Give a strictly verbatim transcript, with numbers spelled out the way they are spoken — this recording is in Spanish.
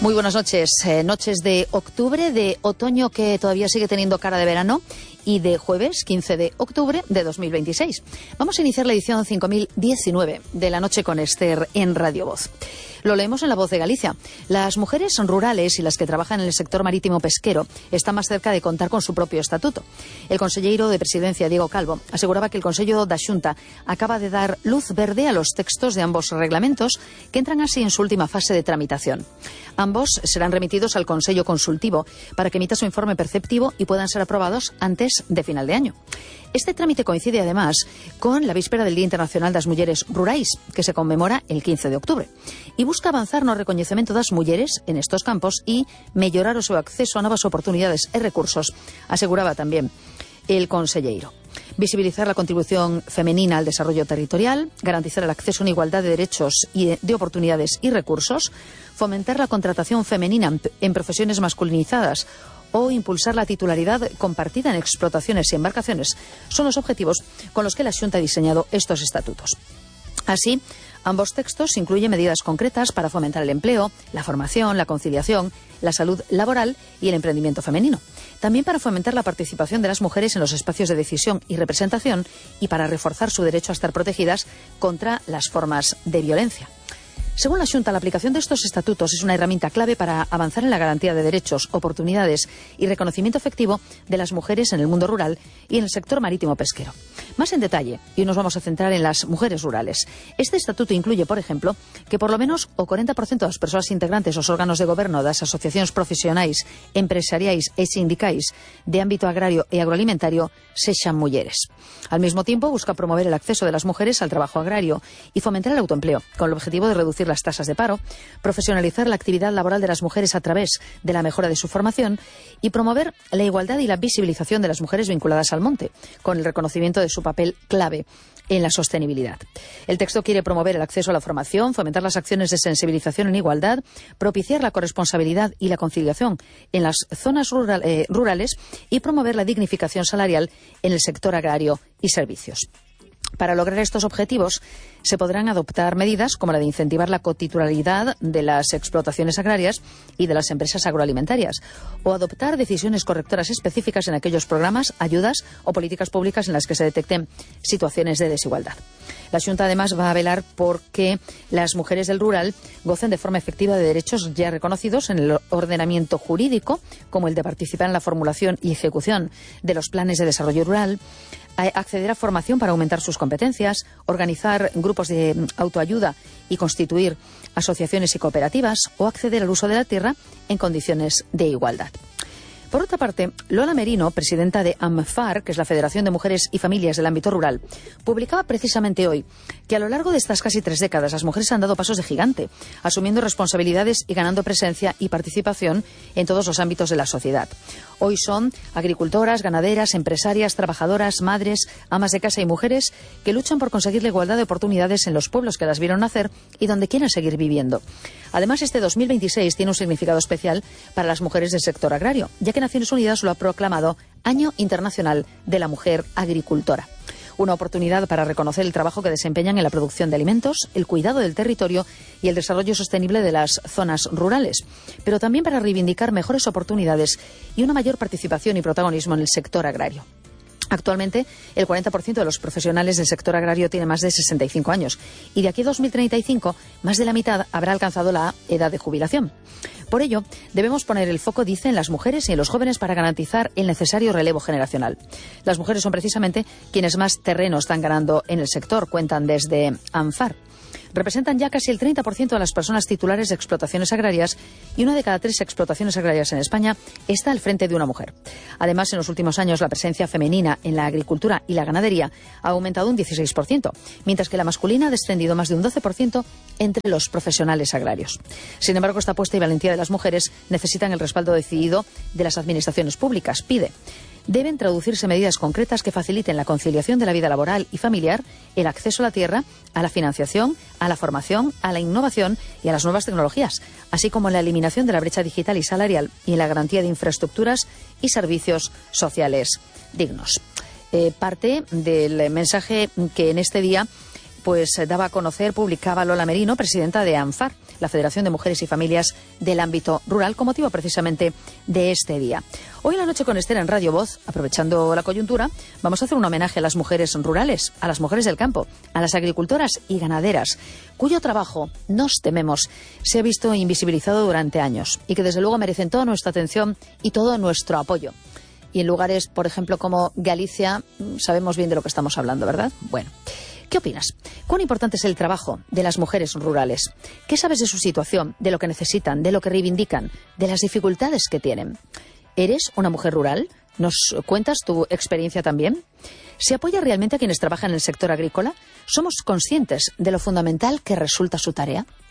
Muy buenas noches. Eh, noches de octubre, de otoño que todavía sigue teniendo cara de verano y de jueves quince de octubre de dos mil veintiséis. Vamos a iniciar la edición cinco mil diecinueve de La Noche con Esther en Radio Voz. Lo leemos en La Voz de Galicia. Las mujeres rurales y las que trabajan en el sector marítimo pesquero están más cerca de contar con su propio estatuto. El conselleiro de Presidencia, Diego Calvo, aseguraba que el Consello da Xunta acaba de dar luz verde a los textos de ambos reglamentos, que entran así en su última fase de tramitación. Ambos serán remitidos al Consello Consultivo para que emita su informe perceptivo y puedan ser aprobados antes de final de año. Este trámite coincide además con la víspera del Día Internacional das Mulleres Rurais, que se conmemora el quince de octubre, e busca avanzar no recoñecemento das mulleres en estos campos e mellorar o seu acceso a novas oportunidades e recursos, aseguraba tamén el conselleiro. Visibilizar la contribución femenina al desarrollo territorial, garantizar el acceso en igualdad de derechos y de oportunidades y recursos, fomentar la contratación femenina en profesiones masculinizadas o impulsar la titularidad compartida en explotaciones y embarcaciones son los objetivos con los que la Xunta ha diseñado estos estatutos. Así, ambos textos incluyen medidas concretas para fomentar el empleo, la formación, la conciliación, la salud laboral y el emprendimiento femenino. También para fomentar la participación de las mujeres en los espacios de decisión y representación y para reforzar su derecho a estar protegidas contra las formas de violencia. Según la Xunta, la aplicación de estos estatutos es una herramienta clave para avanzar en la garantía de derechos, oportunidades y reconocimiento efectivo de las mujeres en el mundo rural y en el sector marítimo pesquero. Más en detalle, y nos vamos a centrar en las mujeres rurales. Este estatuto incluye, por ejemplo, que por lo menos o cuarenta por ciento das persoas integrantes aos órganos de goberno das asociacións profesionais, empresariais e sindicais de ámbito agrario e agroalimentario sexan mulleres. Al mismo tiempo, busca promover el acceso de las mujeres al trabajo agrario y fomentar el autoempleo, con el objetivo de reducir las tasas de paro, profesionalizar la actividad laboral de las mujeres a través de la mejora de su formación y promover la igualdad y la visibilización de las mujeres vinculadas al monte, con el reconocimiento de su papel clave en la sostenibilidad. El texto quiere promover el acceso a la formación, fomentar las acciones de sensibilización en igualdad, propiciar la corresponsabilidad y la conciliación en las zonas rural, eh, rurales y promover la dignificación salarial en el sector agrario y servicios. Para lograr estos objetivos, se podrán adoptar medidas como la de incentivar la cotitularidad de las explotaciones agrarias y de las empresas agroalimentarias, o adoptar decisiones correctoras específicas en aquellos programas, ayudas o políticas públicas en las que se detecten situaciones de desigualdad. La Xunta además va a velar por que las mujeres del rural gocen de forma efectiva de derechos ya reconocidos en el ordenamiento jurídico, como el de participar en la formulación y ejecución de los planes de desarrollo rural, acceder a formación para aumentar sus competencias, organizar grupos de autoayuda y constituir asociaciones y cooperativas o acceder al uso de la tierra en condiciones de igualdad. Por otra parte, Lola Merino, presidenta de AMFAR, que es la Federación de Mujeres y Familias del Ámbito Rural, publicaba precisamente hoy que a lo largo de estas casi tres décadas las mujeres han dado pasos de gigante, asumiendo responsabilidades y ganando presencia y participación en todos los ámbitos de la sociedad. Hoy son agricultoras, ganaderas, empresarias, trabajadoras, madres, amas de casa y mujeres que luchan por conseguir la igualdad de oportunidades en los pueblos que las vieron nacer y donde quieren seguir viviendo. Además, este dos mil veintiséis tiene un significado especial para las mujeres del sector agrario, ya que Naciones Unidas lo ha proclamado Año Internacional de la Mujer Agricultora. Una oportunidad para reconocer el trabajo que desempeñan en la producción de alimentos, el cuidado del territorio y el desarrollo sostenible de las zonas rurales, pero también para reivindicar mejores oportunidades y una mayor participación y protagonismo en el sector agrario. Actualmente, el cuarenta por ciento de los profesionales del sector agrario tiene más de sesenta y cinco años y de aquí a dos mil treinta y cinco, más de la mitad habrá alcanzado la edad de jubilación. Por ello, debemos poner el foco, dice, en las mujeres y en los jóvenes para garantizar el necesario relevo generacional. Las mujeres son precisamente quienes más terreno están ganando en el sector, cuentan desde AMFAR. Representan ya casi el treinta por ciento de las personas titulares de explotaciones agrarias y una de cada tres explotaciones agrarias en España está al frente de una mujer. Además, en los últimos años la presencia femenina en la agricultura y la ganadería ha aumentado un dieciséis por ciento, mientras que la masculina ha descendido más de un doce por ciento entre los profesionales agrarios. Sin embargo, esta apuesta y valentía de las mujeres necesitan el respaldo decidido de las administraciones públicas, pide. Deben traducirse medidas concretas que faciliten la conciliación de la vida laboral y familiar, el acceso a la tierra, a la financiación, a la formación, a la innovación y a las nuevas tecnologías, así como la eliminación de la brecha digital y salarial y la garantía de infraestructuras y servicios sociales dignos. Eh, parte del mensaje que en este día pues daba a conocer, publicaba Lola Merino, presidenta de AMFAR, la Federación de Mujeres y Familias del Ámbito Rural, con motivo precisamente de este día. Hoy en la noche con Esther en Radio Voz, aprovechando la coyuntura, vamos a hacer un homenaje a las mujeres rurales, a las mujeres del campo, a las agricultoras y ganaderas, cuyo trabajo, nos tememos, se ha visto invisibilizado durante años y que desde luego merecen toda nuestra atención y todo nuestro apoyo. Y en lugares, por ejemplo, como Galicia, sabemos bien de lo que estamos hablando, ¿verdad? Bueno, ¿qué opinas? ¿Cuán importante es el trabajo de las mujeres rurales? ¿Qué sabes de su situación, de lo que necesitan, de lo que reivindican, de las dificultades que tienen? ¿Eres una mujer rural? ¿Nos cuentas tu experiencia también? ¿Se apoya realmente a quienes trabajan en el sector agrícola? ¿Somos conscientes de lo fundamental que resulta su tarea?